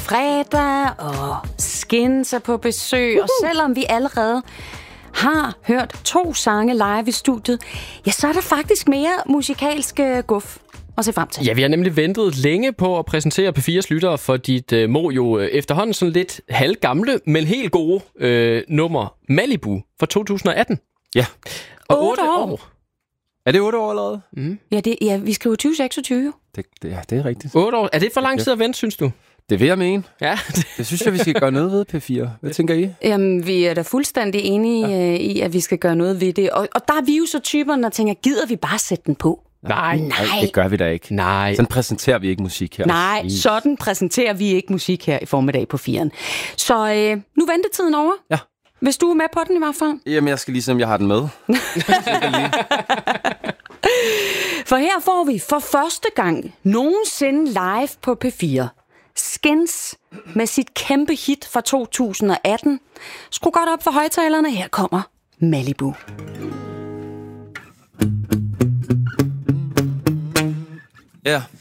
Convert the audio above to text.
fredag, og Skins er på besøg, og selvom vi allerede har hørt 2 sange live i studiet, ja, så er der faktisk mere musikalsk guf at se frem til. Ja, vi har nemlig ventet længe på at præsentere P4's lyttere for dit må jo efterhånden sådan lidt halvgamle, men helt gode nummer Malibu fra 2018. Ja. Og 8 år. Er det 8 år allerede? Mm. Ja, vi skriver 2026. Det er rigtigt. 8 år. Er det for lang tid at vente, synes du? Det vil jeg mene. Ja. Det synes jeg, vi skal gøre noget ved, P4. Hvad tænker I? Jamen, vi er da fuldstændig enige i, at vi skal gøre noget ved det. Og der er vi jo så typerne, der tænker, gider vi bare sætte den på? Nej. Det gør vi da ikke. Nej. Sådan præsenterer vi ikke musik her. Nej, sådan præsenterer vi ikke musik her i formiddag på 4'eren. Så nu er ventetiden over. Ja. Hvis du er med på den i hvert fald. Jamen, jeg skal lige se, om jeg har den med. For her får vi for første gang nogensinde live på P4 Skins med sit kæmpe hit fra 2018. Skru godt op for højtalerne. Her kommer Malibu. Ja,